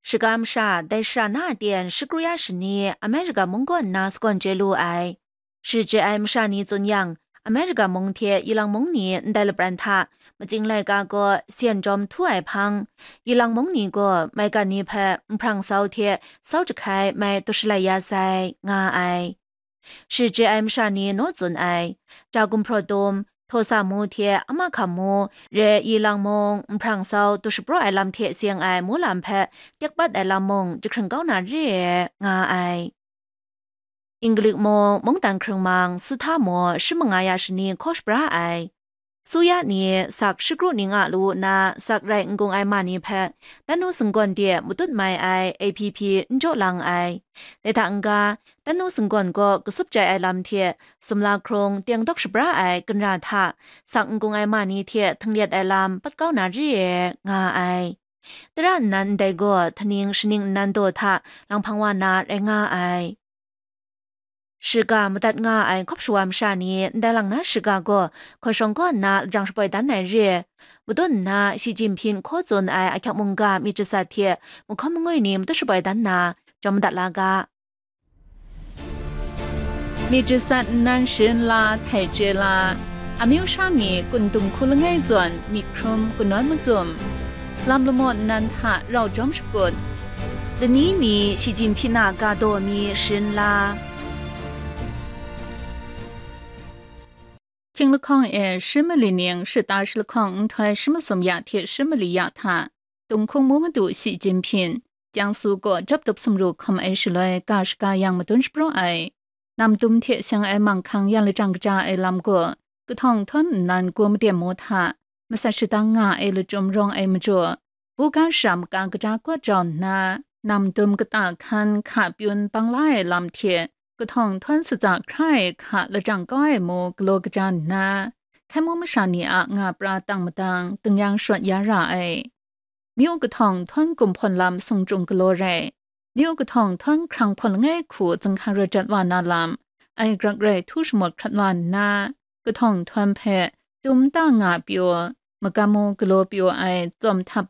是干啥？但是那点是古亚是你，阿美日个蒙古那是关节路爱，是指爱么啥你怎样？阿美日个蒙贴伊朗蒙尼带了不然他，么进来个个先中土爱旁，伊朗蒙尼个买个尼拍，旁烧贴烧着开买都是来亚塞牙爱，是指爱么啥你诺准爱，照顾 produm。โทสามูเทียอามาขามูเรอีลังมงพรังเซาตุสโปรไอลำเทเสียงไอมูลำแพะยักบัดไอลำมงจะครึ่งเก้านาเรงาไออังกฤษมงตันครึ่งมังสุธามชิมงายาชนีโคชปราไอสุยานีสักชิกรุนิงาลูนาสักไรงงไอมานีแพะแต่นูสังกวนเดียมุตุดไม่ไอ APP นโจลังไอในทางกาแต่นูสังกวนก็กสุบใจไอลำเทียสมลาโครงเตียงดอกชบราไอกันราธาสักงงไอมานีเทียทั้งเลียดไอลำปัดเก้านาเรงาไอแต่ร้านนั้นได้ก็ทนิงชนิงนันโตทาลังพังวานาไรงาไอ是个没得我爱可不是我们啥呢？但啷那是个个，可上个那张是不单来日，不顿那习近平可做爱爱看蒙个米只啥天，我看蒙个呢都是不单那，这么得那个。 米只啥难神啦，太绝啦！阿没有啥呢，滚动库了爱转，米克隆滚暖么转，ลำละมนันทะเราจอมสกุล的你米习近平那个多米神啦。 听了康什么理念是大是了康台什么什么亚铁什么里亚他东空莫么多习近平江苏国จับตบสมรูคำ是เลยกาชกายังมาตุนสปรนำตุมเทเสียงมังคังยังเลยจังกระจาลำก็ท่องทนนันกัวมาเดียมโมทามาสัชตังงาเลยจมรองมาจัวผู้การสามการกระจากว่าจอนนานำตุมกระตาคันขาบยุนปังไล่ลำเทียก็ท่องทนสจากใครขาละจังก้อยโมกโลกจันนาแค่โมมชานีงาปราตังมาตังตึงยังสวดยาระมิวกระท่องทนกลุ่มพลลำทรงจงกโลเรมิวกระท่องทนครั้งพลง่ายขู่จึงคารจัดวานาลำกระเรทุสหมดครัดวานนากระท่องทนเพะดุมตั้งงาเปียวมกาโมกโลเปียวจอมทับ